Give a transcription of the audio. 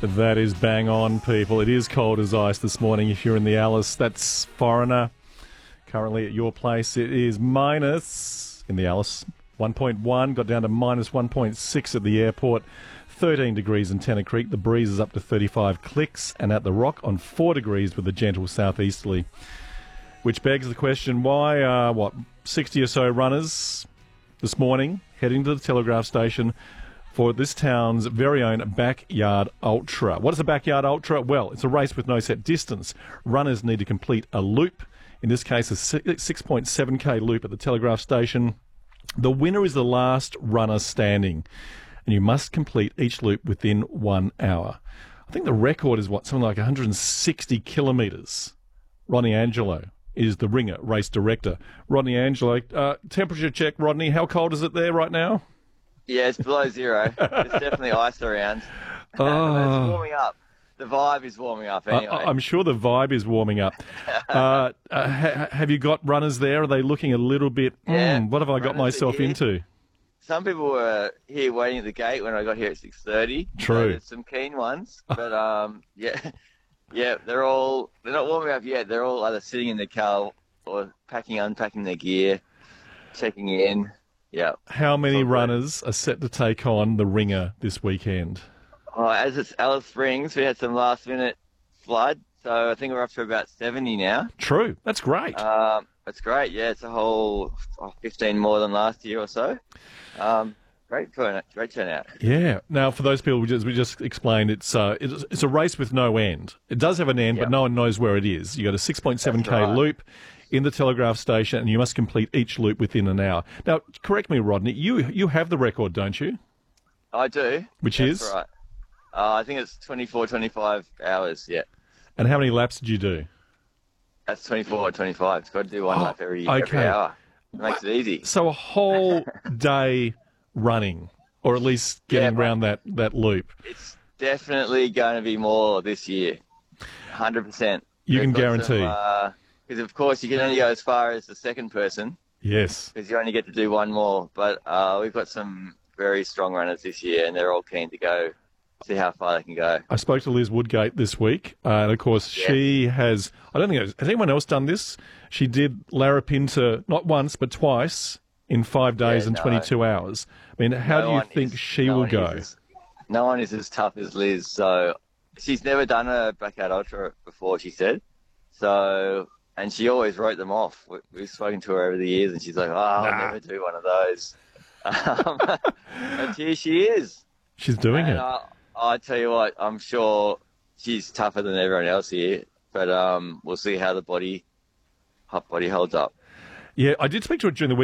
That is bang on, people. It is cold as ice this morning if you're in the Alice. That's Foreigner. Currently at your place, it is minus, in the Alice, 1.1. Got down to minus 1.6 at the airport. 13 degrees in Tenner Creek. The breeze is up to 35 clicks. And at the Rock on 4 degrees with a gentle southeasterly. Which begs the question, why 60 or so runners this morning heading to the Telegraph Station for this town's very own Backyard Ultra. What is a Backyard Ultra? Well, it's a race with no set distance. Runners need to complete a loop, in this case a 6.7k loop at the Telegraph Station. The winner is the last runner standing, and you must complete each loop within 1 hour. I think the record is, something like 160 kilometres. Ronnie Angelo is the ringer, race director. Rodney Angelo, temperature check, Rodney. How cold is it there right now? Yeah, it's below zero. There's definitely ice around. It's warming up. The vibe is warming up anyway. I'm sure the vibe is warming up. Have you got runners there? Are they looking a little bit, what have I got myself into? Some people were here waiting at the gate when I got here at 6:30. True. So there's some keen ones. But, yeah, they're not warming up yet. They're all either sitting in the car or unpacking their gear, checking in. Yeah. How many runners are set to take on the ringer this weekend? Oh, as it's Alice Springs, we had some last-minute flood, so I think we're up to about 70 now. True. That's great. That's great. Yeah, it's a whole 15 more than last year or so. Great turnout. Yeah. Now, for those people we just explained, it's a race with no end. It does have an end, but no one knows where it is. You got a 6.7k loop in the Telegraph Station, and you must complete each loop within an hour. Now, correct me, Rodney, you have the record, don't you? I do. Which is? Right. I think it's 25 hours, yeah. And how many laps did you do? That's 24 or 25. It's got to do one lap every hour. It makes it easy. So a whole day running, or at least getting around that loop. It's definitely going to be more this year. 100%. You can guarantee. Because, of course, you can only go as far as the second person. Yes. Because you only get to do one more. But we've got some very strong runners this year, and they're all keen to go, see how far they can go. I spoke to Liz Woodgate this week, and, of course, she has... I don't think... Has anyone else done this? She did Larapinta not once, but twice in 5 days and 22 hours. I mean, how do you think she will go? No one is as tough as Liz. So she's never done a Backyard Ultra before, she said. So... And she always wrote them off. We've spoken to her over the years, and she's like, I'll never do one of those. And here she is. She's doing it. I tell you what, I'm sure she's tougher than everyone else here. But we'll see how the body holds up. Yeah, I did speak to her during the week.